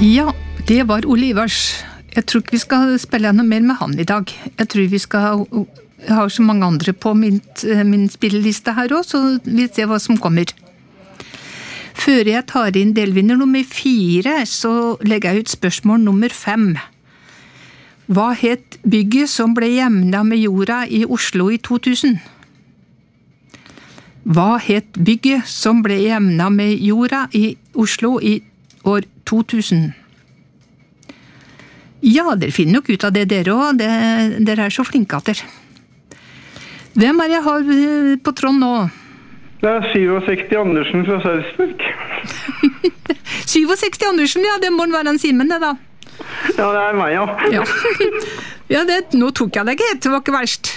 Ja, det var Ole Ivars. Jeg tror ikke vi skal spille noe mer med han i dag. Jeg tror vi skal... Jeg har så mange andre på min spilleliste her også, så vi ser hva som kommer. Før jeg tar inn delvinner nummer 4, så legger jeg ut spørsmål nummer 5. Hva het bygget som ble jevnet med jorda i Oslo i 2000? Hva het bygget som ble jevnet med jorda i Oslo i år 2000? Ja, dere finner nok ut av det dere også. Dere er så flinke at dere. Hvem er jeg har på tråden nå? Det er 67 Andersen fra Sarpsborg. 67 Andersen, ja, det må være en Simen, det da. Ja, det er meg, ja. Ja, nå tok jeg deg ikke, det var ikke verst.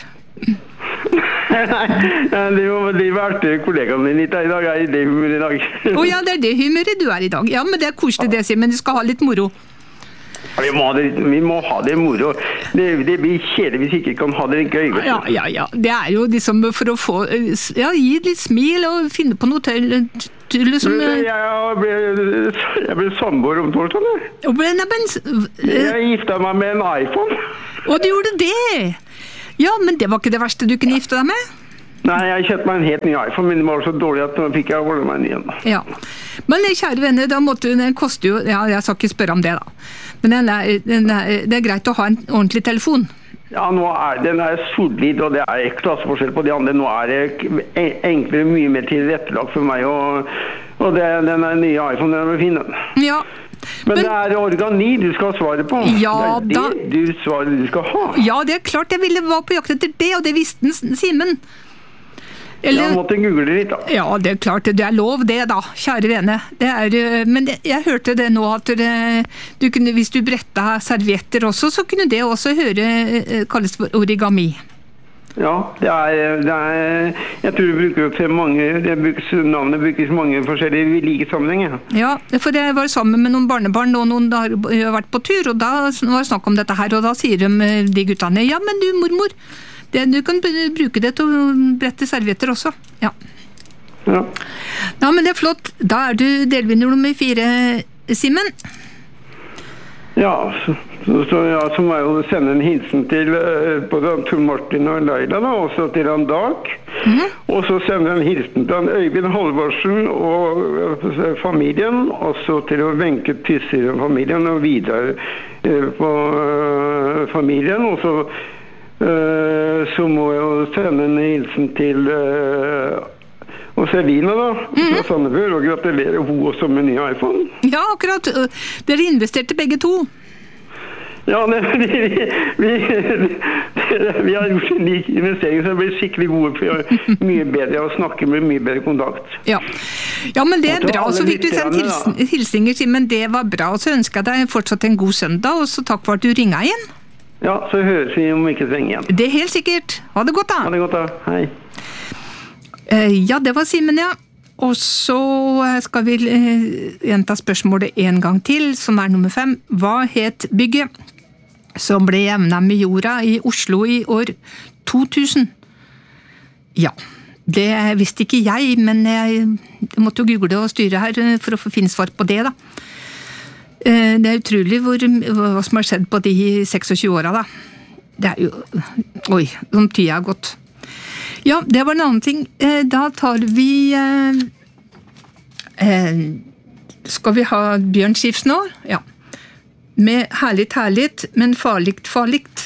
Nei, det var kollegaen din litt i dag, jeg er i det humøret i dag. Ja, det er det humøret du er i dag. Ja, men det er koselig det, Simen, du skal ha litt moro. Vi må ha det moro. Det blir kjedelig hvis vi ikke kan ha det gøy. Ja. Det er jo liksom for å få... Ja, gi litt smil og finne på noe til som... Jeg ble samboer om torsdagen. Jeg giftet meg med en iPhone. Og du gjorde det? Ja, men det var ikke det verste du kunne gifte deg med? Nei, jeg kjøpte meg en helt ny iPhone, men det var så dårlig at nå fikk jeg holde meg en igjen. Ja, men kjære venner, den koster jo... Ja, jeg skal ikke spørre om det da. Men det er greit å ha en ordentlig telefon. Ja, den er solid, og det er klasseforskjell på de andre. Nå er det enklere, mye mer tilrettelagt for meg, og den nye iPhone, den er fin, den. Ja. Men det er organi du skal svare på. Ja, det er det du skal ha. Ja, det er klart, jeg ville være på jakt etter det, og det visste Simen. Jeg måtte google det litt da. Ja, det er klart, det er lov det da, kjære vene. Men jeg hørte det nå at du kunne, hvis du brettet servietter også, så kunne det også kalles for origami. Ja, det er jeg tror du bruker navnet brukes mange forskjellige like sammenhenger. Ja, for jeg var sammen med noen barnebarn, og noen har vært på tur, og da var det snakk om dette her, og da sier de guttene, ja, men du mormor, du kan bruke det til å brette servietter også. Ja, men det er flott. Da er du delvinner nummer 4, Simen. Ja, så må jeg jo sende en hilsen til både Tor Martin og Leila, da, også til han Dag. Og så sende en hilsen til han Øyvind Halvorsen og familien, og så til å Wenche Tysser og familien, og videre på familien, og så må jeg jo sende en hilsen til Selina da, fra Sandefjord, og gratulere hun også med ny iPhone. Ja, akkurat. Dere investerte begge to. Ja, vi har gjort en lik investering, så det blir skikkelig gode for mye bedre å snakke med mye bedre kontakt. Ja, men det er bra. Så fikk du sendt hilsinger, Simen. Det var bra. Og så ønsker jeg deg fortsatt en god søndag, og så takk for at du ringet inn. Ja, så høres vi om ikke så lenge igjen. Det er helt sikkert. Ha det godt da. Ha det godt da. Hei. Ja, det var Simen, ja. Og så skal vi gjenta spørsmålet en gang til, som er nummer 5. Hva het bygget som ble jevnet med jorda i Oslo i år 2000? Ja, det visste ikke jeg, men jeg måtte jo google og styre her for å få finne svar på det da. Det er utrolig hva som har skjedd på de 26 årene da. Det er jo... Oi, som tida har gått. Ja, det var en annen ting. Da tar vi... Skal vi ha Bjørn Skifs nå? Ja. Med herligt, men farligt.